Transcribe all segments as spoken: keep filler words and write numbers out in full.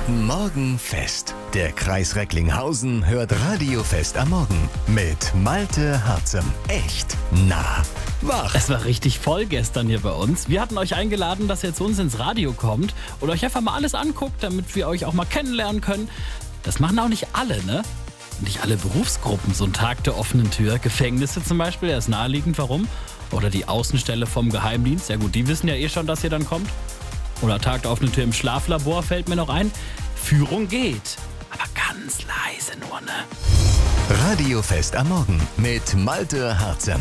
Morgenfest. Der Kreis Recklinghausen hört Radiofest am Morgen mit Malte Harzem. Echt nah. Wach. Es war richtig voll gestern hier bei uns. Wir hatten euch eingeladen, dass ihr zu uns ins Radio kommt und euch einfach mal alles anguckt, damit wir euch auch mal kennenlernen können. Das machen auch nicht alle, ne? Nicht alle Berufsgruppen. So ein Tag der offenen Tür. Gefängnisse zum Beispiel, der ist naheliegend. Warum? Oder die Außenstelle vom Geheimdienst. Ja gut, die wissen ja eh schon, dass ihr dann kommt. Oder Tag der offenen Tür im Schlaflabor fällt mir noch ein. Führung geht. Aber ganz leise nur, ne? Radiofest am Morgen mit Malte Harzem.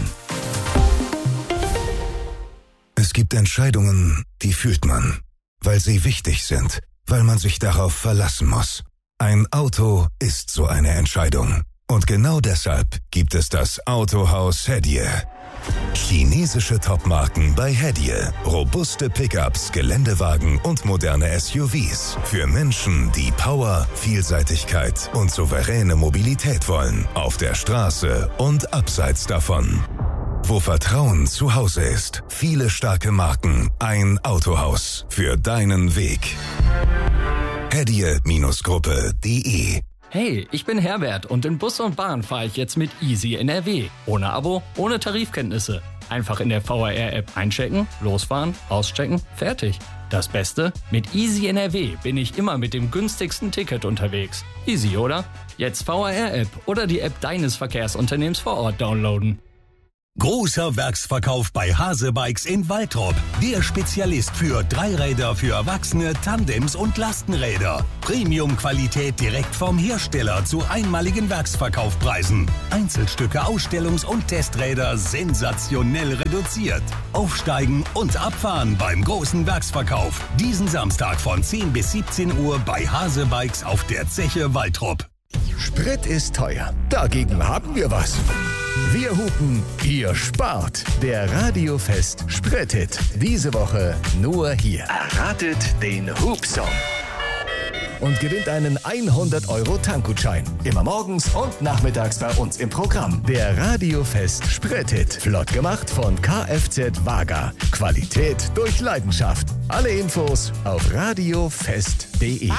Es gibt Entscheidungen, die fühlt man, weil sie wichtig sind, weil man sich darauf verlassen muss. Ein Auto ist so eine Entscheidung. Und genau deshalb gibt es das Autohaus Hedje. Chinesische Topmarken bei Hedje. Robuste Pickups, Geländewagen und moderne S U Vs. Für Menschen, die Power, Vielseitigkeit und souveräne Mobilität wollen. Auf der Straße und abseits davon. Wo Vertrauen zu Hause ist. Viele starke Marken. Ein Autohaus. Für deinen Weg. hedje Gruppe punkt de. Hey, ich bin Herbert und in Bus und Bahn fahre ich jetzt mit Easy N R W. Ohne Abo, ohne Tarifkenntnisse. Einfach in der V R R-App einchecken, losfahren, auschecken, fertig. Das Beste? Mit Easy N R W bin ich immer mit dem günstigsten Ticket unterwegs. Easy, oder? Jetzt V R R-App oder die App deines Verkehrsunternehmens vor Ort downloaden. Großer Werksverkauf bei Hase Bikes in Waltrop. Der Spezialist für Dreiräder für Erwachsene, Tandems und Lastenräder. Premium-Qualität direkt vom Hersteller zu einmaligen Werksverkaufpreisen. Einzelstücke, Ausstellungs- und Testräder sensationell reduziert. Aufsteigen und abfahren beim großen Werksverkauf. Diesen Samstag von zehn bis siebzehn Uhr bei Hase Bikes auf der Zeche Waltrop. Sprit ist teuer. Dagegen haben wir was. Wir hupen, ihr spart. Der Radiofest Sprit-Hit. Diese Woche nur hier. Erratet den Hupsong. Und gewinnt einen hundert Euro Tankgutschein. Immer morgens und nachmittags bei uns im Programm. Der Radiofest Sprit-Hit. Flott gemacht von Kfz Wager. Qualität durch Leidenschaft. Alle Infos auf radiofest punkt de.